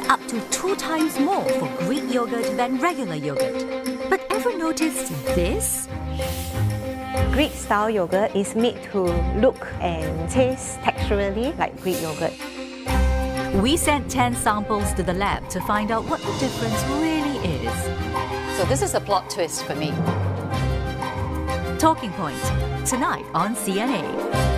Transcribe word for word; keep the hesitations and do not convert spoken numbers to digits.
up to two times more for Greek yogurt than regular yogurt. But ever noticed this? Greek-style yogurt is made to look and taste texturally like Greek yogurt. We sent ten samples to the lab to find out what the difference really is. So this is a plot twist for me. Talking Point, tonight on C N A.